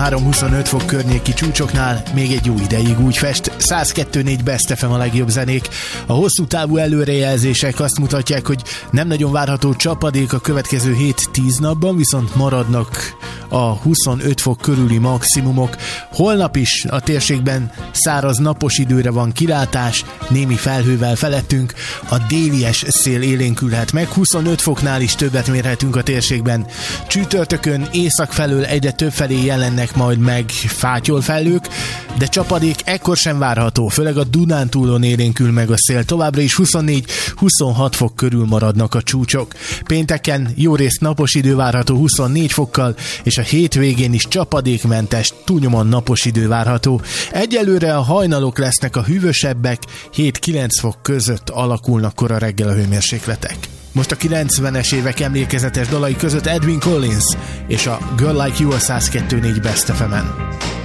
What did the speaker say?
23-25 fok környéki csúcsoknál még egy jó ideig úgy fest. 102.4 Best FM a legjobb zenék. A hosszú távú előrejelzések azt mutatják, hogy nem nagyon várható csapadék a következő 7-10 napban, viszont maradnak a 25 fok körüli maximumok. Holnap is a térségben száraz napos időre van kilátás, némi felhővel felettünk, a délies szél élénkülhet meg, 25 foknál is többet mérhetünk a térségben. Csütörtökön észak felől egyre több felé jelennek majd meg fátyolfelhők, de csapadék ekkor sem várható, főleg a Dunántúlon élénkül meg a szél. Továbbra is 24-26 fok körül maradnak a csúcsok. Pénteken jó részt napos idő várható 24 fokkal, és a hétvégén is csapadékmentes, túlnyomóan napos idő várható. Egyelőre a hajnalok lesznek a hűvösebbek, 7-9 fok között alakulnak kora reggel a hőmérsékletek. Most a 90-es évek emlékezetes dalai között Edwyn Collins és a Girl Like You a 102.4 Best FM-en.